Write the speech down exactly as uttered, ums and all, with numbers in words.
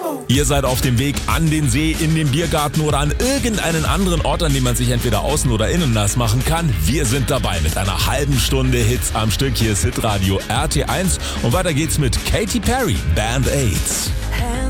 Ihr seid auf dem Weg an den See, in den Biergarten oder an irgendeinen anderen Ort, an dem man sich entweder außen oder innen nass machen kann. Wir sind dabei mit einer halben Stunde Hits am Stück. Hier ist Hitradio R T eins und weiter geht's mit Katy Perry, Band-Aids.